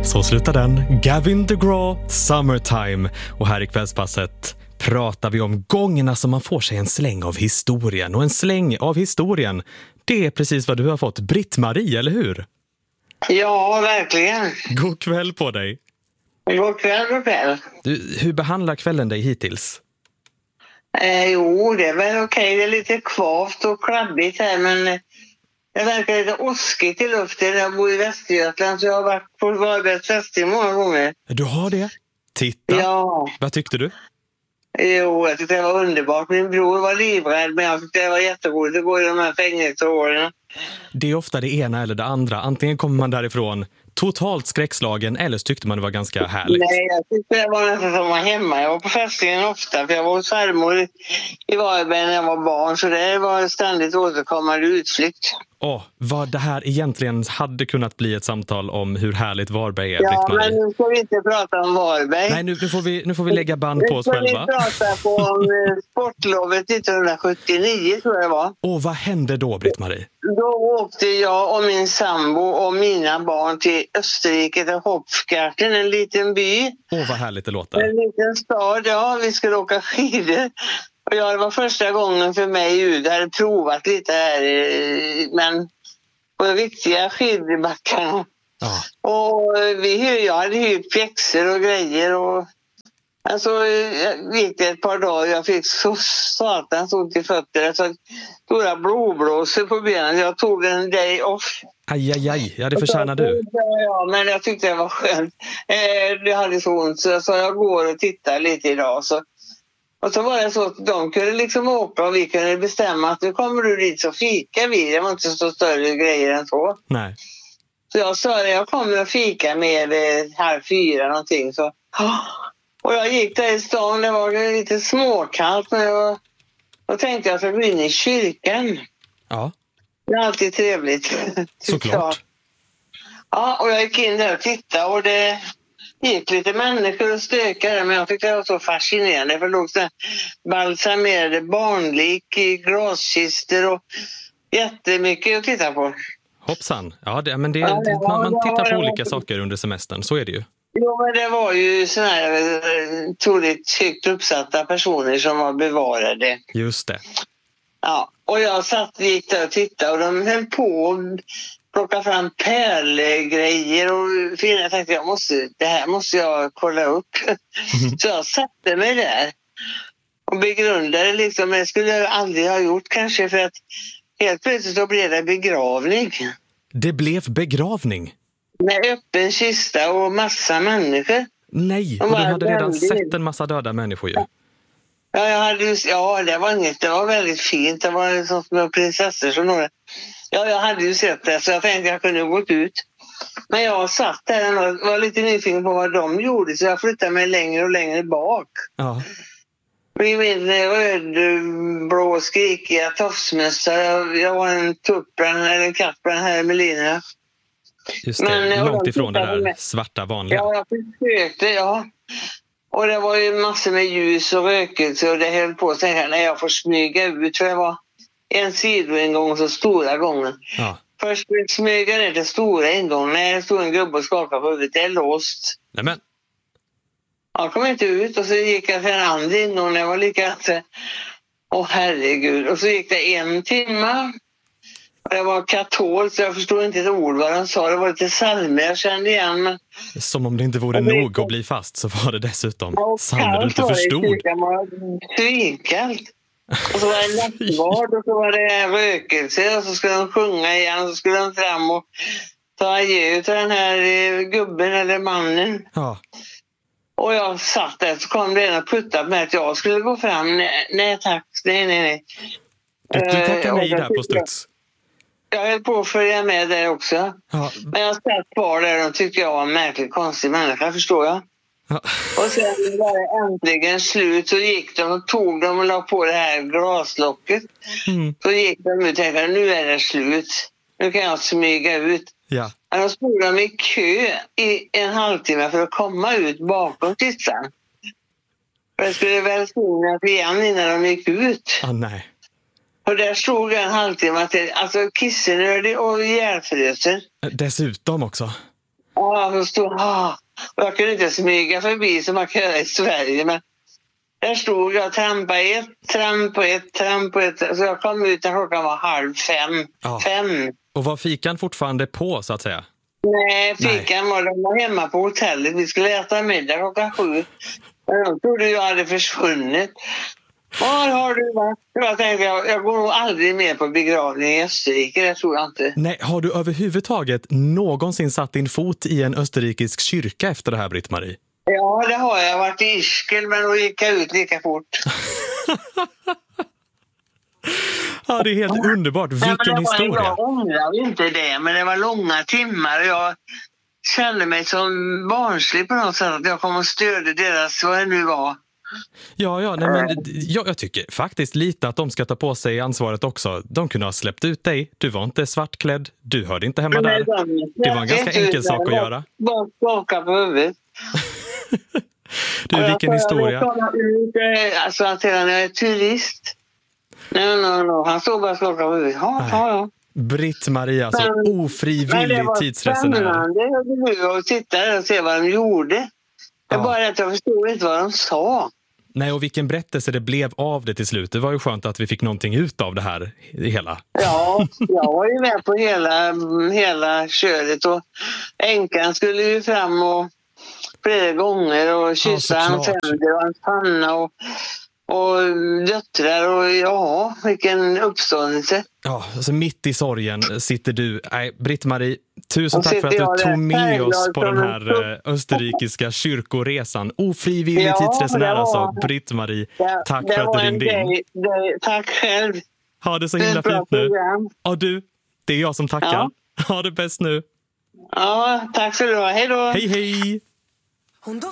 Så slutar den. Gavin DeGraw, Summertime. Och här i kvällspasset pratar vi om gångerna som man får sig en släng av historien. Och en släng av historien, det är precis vad du har fått. Britt-Marie, eller hur? Ja, verkligen. God kväll på dig. God kväll. Du, hur behandlar kvällen dig hittills? Jo, det är väl okej. Det är lite kvavt och klabbigt här, men det verkar lite åskigt i luften. Jag bor i Västergötland, så jag har varit på Varbergs festival många gånger. Du har det? Titta. Ja. Vad tyckte du? Jo, jag tyckte det var underbart. Min bror var livrädd, men jag tyckte det var jätteroligt att gå i de här fängelseåren. Det är ofta det ena eller det andra. Antingen kommer man därifrån totalt skräckslagen, eller så tyckte man det var ganska härligt. Nej, jag tyckte det var nästan som att vara hemma. Jag var på festningen ofta, för jag var hos farmor i Varberg när jag var barn. Så det var ständigt återkommande utflykt. Vad det här egentligen hade kunnat bli ett samtal om hur härligt Varberg är, Ja, Britt-Marie. men nu får vi inte prata om Varberg. Nej, nu får vi lägga band på oss själva. Nu får vi prata om sportlovet 1979, tror jag det var. Vad hände då, Britt-Marie? Då åkte jag och min sambo och mina barn till Österrike, till Hopfgarten, en liten by. Vad härligt det låter. En liten stad, ja. Vi skulle åka skidor. Och det var första gången för mig. Jag hade provat lite här, men på de viktiga skidbackarna. Ja. Och jag hade hyrt pjäxor och grejer. Och alltså gick det ett par dagar. Jag fick så satans ont i fötterna. Så stora blodblåsor på benen. Jag tog en day off. Aj, ja, det förtjänar du. Ja, men jag tyckte det var skönt. Det hade så ont, så jag går och tittar lite idag. Och så var det så att de kunde liksom åka och vi kunde bestämma att nu kommer du dit så fika vi. Det var inte så större grejer än så. Nej. Så jag sa att jag kommer att fika med 3:30 någonting. Så. Och jag gick där i stan, det var lite småkallt, men då tänkte jag att jag skulle gå in i kyrkan. Ja. Det är alltid trevligt. Såklart. Ja, och jag gick in där och tittade och det gick lite människor och stökade, men jag tyckte det var så fascinerande, för det låg så balsamerade barnlik i glaskistor och jättemycket att titta på. Hoppsan. Ja, man tittar på olika saker under semestern, så är det ju. Jo, men det var ju såna här troligt högt uppsatta personer som var bevarade. Just det. Ja, och jag gick där och tittade och de höll på att plocka fram pärlegrejer och jag tänkte det här måste jag kolla upp. Så jag satte mig där och begrundade liksom, det skulle jag aldrig ha gjort kanske, för att helt plötsligt så blev det begravning. Det blev begravning? Med öppen kista och massa människor. Nej, och du hade redan sett en massa döda människor ju. Ja, det var väldigt fint. Det var som små prinsessor som några. Ja, jag hade ju sett det, så jag tänkte jag kunde gått ut. Men jag satt där och var lite nyfiken på vad de gjorde, så jag flyttade mig längre och längre bak. Ja. I min rödblå skrikiga tofsmössa, jag var en tuppen eller en katt på den här Melina. Just det, långt ifrån det där svarta vanliga. Ja, jag försökte, ja. Och det var ju massor med ljus och rökelse och det höll på att tänka när jag får smyga ut, för det var en sidoingång så stora gången. Ja. Först smyga ner till stora ingången, när det stod en gubbe och skakade på huvudet, det är låst. Nämen. Jag kom inte ut och så gick jag till en annan ingång när jag var likadant. Herregud. Och så gick det 1 timme. Det var katolskt, så jag förstod inte ett ord vad de sa. Det var lite psalmer jag kände igen. Men... Som om det inte vore nog att bli fast, så var det dessutom psalmer du inte förstod. Det var svinkallt. Och så var det nattvard och så var det rökelse och så skulle de sjunga igen och så skulle de fram och ta adjö till den här gubben eller mannen. Ja. Och jag satt där, så kom det en och puttade med att jag skulle gå fram. Nej tack, nej. Du tackar nej där på struts. Jag höll på att följa med där också. Ja. Men jag satt kvar där och tyckte jag var en märkligt konstig människa, förstår jag. Ja. Och sen var det äntligen slut, så gick de och tog dem och la på det här glaslocket. Så gick de ut och tänkte, nu är det slut. Nu kan jag smyga ut. Ja. Och då stod de i kö i 1,5 timme för att komma ut bakom kistan. För det skulle väl finnas igen innan de gick ut. Nej. Och där stod jag 1,5 timme till, alltså kissenödig och ihjälfrösen. Dessutom också. Ja, Ja, så stod och jag kunde inte smyga förbi som man kan göra i Sverige. Men där stod jag och trampade tramp på ett. Så jag kom ut när klockan var 4:30. Ja. 5. Och var fikan fortfarande på, så att säga? Nej, fikan var hemma på hotellet. Vi skulle äta middag klockan 7. Men de trodde jag hade försvunnit. Var har du varit? Jag tänkte, jag går nog aldrig mer på begravning i Österrike, det tror jag inte. Nej, har du överhuvudtaget någonsin satt din fot i en österrikisk kyrka efter det här, Britt-Marie? Ja, det har jag varit i Ischgl, men då gick jag ut lika fort. Ja, det är helt underbart. Vilken historia. Jag ångrar inte det, men det var långa timmar och jag kände mig som barnslig på något sätt. Att jag kom och stödde deras, vad det nu var. Ja, nej, men jag tycker faktiskt lite att de ska ta på sig ansvaret också. De kunde ha släppt ut dig. Du var inte svartklädd. Du hörde inte hemma där. Det var en ganska enkel sak att göra. Bara skaka på huvudet. Du, vilken historia. Alltså att jag är turist. No. Han stod bara och skakade på huvudet. Ja. Britt-Marie, alltså ofrivillig tidsresenär. Det var att titta där och se vad de gjorde. Jag bara att jag förstod inte vad de sa. Nej, och vilken berättelse det blev av det till slut. Det var ju skönt att vi fick någonting ut av det här hela. Ja, jag var ju med på hela köret och änkan skulle ju fram och flera gånger och kyssa hans händer och hans panna och döttrar och vilken uppståndelse. Ja, alltså mitt i sorgen sitter du. Nej, Britt-Marie, tusen tack för att du tog med oss på den här österrikiska kyrkoresan. Ofrivillig tidsresenär alltså. Britt-Marie, tack för att du ringde in. Tack själv. Ha det så himla fint nu. Ja, du, det är jag som tackar. Ja. Ha det bäst nu. Ja, tack så du ha. Hej då. Hej.